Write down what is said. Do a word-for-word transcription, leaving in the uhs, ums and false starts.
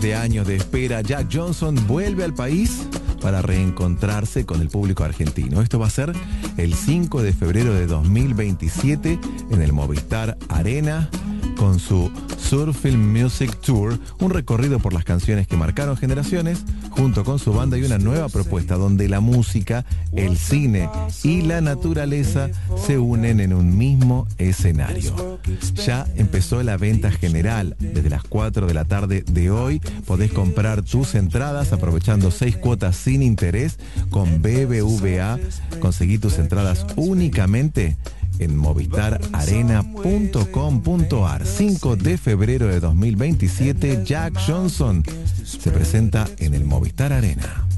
siete años de espera, Jack Johnson vuelve al país para reencontrarse con el público argentino. Esto va a ser el cinco de febrero de dos mil veintisiete en el Movistar Arena con su Surfing Music Tour, un recorrido por las canciones que marcaron generaciones, junto con su banda y una nueva propuesta donde la música, el cine y la naturaleza se unen en un mismo escenario. Ya empezó la venta general. Desde las cuatro de la tarde de hoy podés comprar tus entradas aprovechando seis cuotas sin interés con B B V A. Conseguí tus entradas únicamente en movistar arena punto com punto ar. cinco de febrero de dos mil veintisiete, Jack Johnson se presenta en el Movistar Arena.